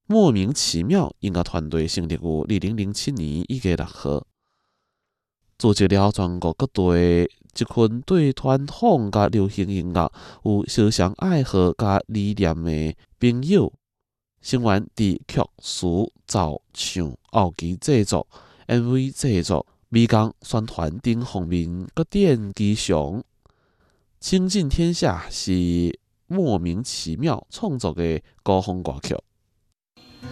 莫名其妙音乐团队成立于2007年1月6号，组织了全国各地的一群对传统甲流行音乐有相同爱好甲理念的朋友，成员伫曲词、造唱、乐器制作、MV 制作、美工宣传等方面各展奇长。倾尽天下是莫名其妙创作的古风歌曲。